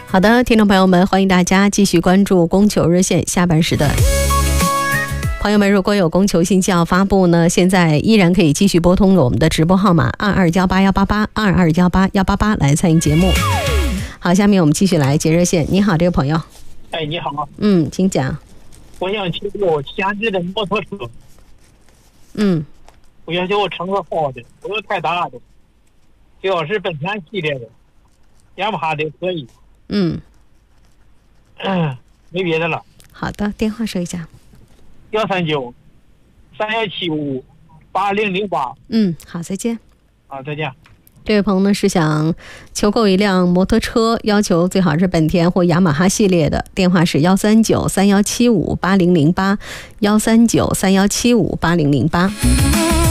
好的，听众朋友们，欢迎大家继续关注供求热线下半时段。朋友们，如果有供求信息要发布呢，现在依然可以继续拨通我们的直播号码2218-1882218-188来参与节目。好，下面我们继续来接热线。你好，这个朋友。 哎，你好。 请讲。 我想骑我闲置的摩托车。我想求我乘个好的，不要太大的，最好是本田系列的，雅马哈的可以。没别的了。 好的，电话说一下。 139-3175-8008。 好，再见。 好，再见。 这位朋友呢是想求购一辆摩托车，要求最好是本田或雅马哈系列的，电话是139-3175-8008，139-3175-8008。